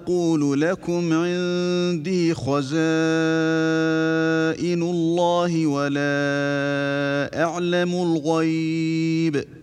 أقول لكم عندي خزائن الله ولا أعلم الغيب